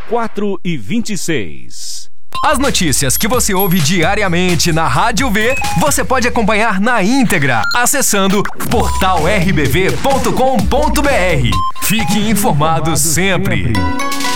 4h26. As notícias que você ouve diariamente na Rádio V, você pode acompanhar na íntegra, acessando portalrbv.com.br. Fique informado sempre.